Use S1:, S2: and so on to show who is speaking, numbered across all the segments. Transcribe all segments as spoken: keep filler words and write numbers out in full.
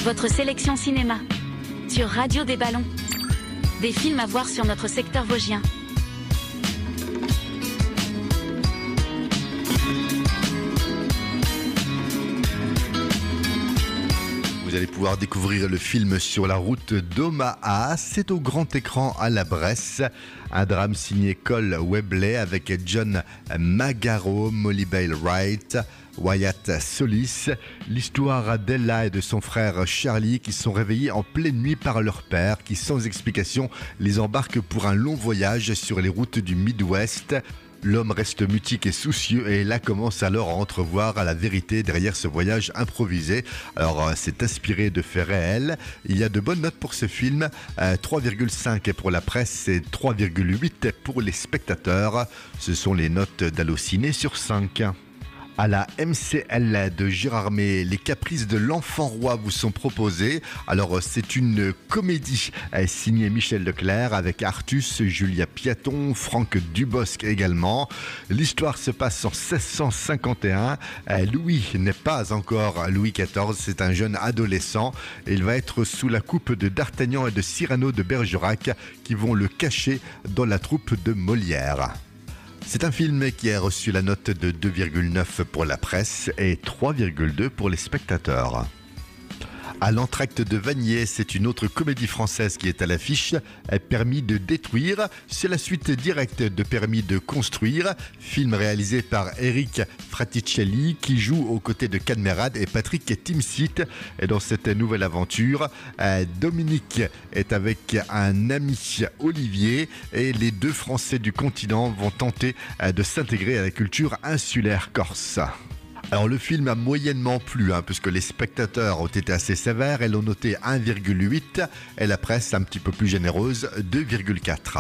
S1: Votre sélection cinéma sur Radio des Ballons. Des films à voir sur notre secteur vosgien.
S2: Vous allez pouvoir découvrir le film Sur la route d'Omaha. C'est au grand écran à la Bresse. Un drame signé Cole Webley avec John Magaro, Molly Bale Wright, Wyatt Solis. L'histoire d'Ella et de son frère Charlie qui sont réveillés en pleine nuit par leur père qui, sans explication, les embarque pour un long voyage sur les routes du Midwest. L'homme reste mutique et soucieux et là commence alors à entrevoir la vérité derrière ce voyage improvisé. Alors c'est inspiré de faits réels. Il y a de bonnes notes pour ce film, euh, trois virgule cinq pour la presse et trois virgule huit pour les spectateurs. Ce sont les notes d'Allociné sur cinq. À la M C L de Gérardmer, les caprices de l'enfant roi vous sont proposés. Alors c'est une comédie signée Michel Leclerc avec Artus, Julia Piaton, Franck Dubosc également. L'histoire se passe en seize cent cinquante et un. Louis n'est pas encore Louis quatorze, c'est un jeune adolescent. Il va être sous la coupe de D'Artagnan et de Cyrano de Bergerac qui vont le cacher dans la troupe de Molière. C'est un film qui a reçu la note de deux virgule neuf pour la presse et trois virgule deux pour les spectateurs. À l'entracte de Vanier, c'est une autre comédie française qui est à l'affiche, Permis de détruire. C'est la suite directe de Permis de construire, film réalisé par Eric Fraticelli qui joue aux côtés de Cadmerade et Patrick Timsit. Et dans cette nouvelle aventure, Dominique est avec un ami Olivier et les deux Français du continent vont tenter de s'intégrer à la culture insulaire corse. Alors le film a moyennement plu, hein, puisque les spectateurs ont été assez sévères, elles ont noté un virgule huit et la presse un petit peu plus généreuse, deux virgule quatre.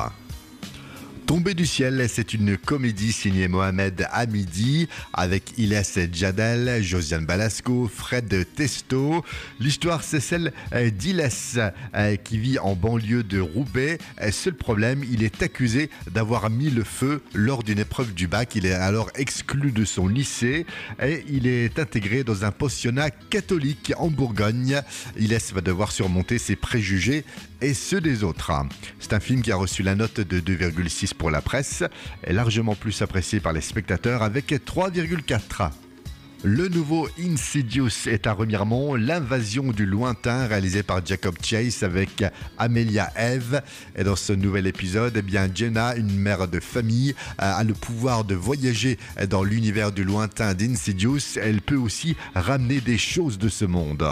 S2: Tombé du ciel, c'est une comédie signée Mohamed Hamidi avec Ilès Djadel, Josiane Balasco, Fred Testo. L'histoire, c'est celle d'Ilès qui vit en banlieue de Roubaix. Seul problème, il est accusé d'avoir mis le feu lors d'une épreuve du bac. Il est alors exclu de son lycée et il est intégré dans un pensionnat catholique en Bourgogne. Ilès va devoir surmonter ses préjugés et ceux des autres. C'est un film qui a reçu la note de deux virgule six pour la presse et largement plus apprécié par les spectateurs avec trois virgule quatre. Le nouveau Insidious est à Remiremont, l'invasion du lointain réalisé par Jacob Chase avec Amelia Eve. Et dans ce nouvel épisode, eh bien Jenna, une mère de famille, a le pouvoir de voyager dans l'univers du lointain d'Insidious. Elle peut aussi ramener des choses de ce monde.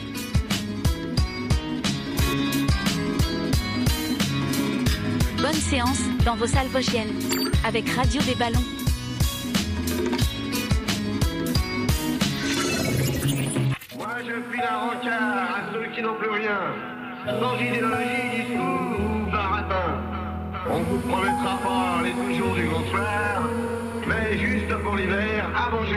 S1: Bonne séance dans vos salles vosgiennes avec Radio des Ballons.
S3: Moi je fuis la rancard à ceux qui n'ont plus rien, sans idéologie, discours ou baratin. On vous promettra pas les toujours du bonsoir, mais juste pour l'hiver, à manger.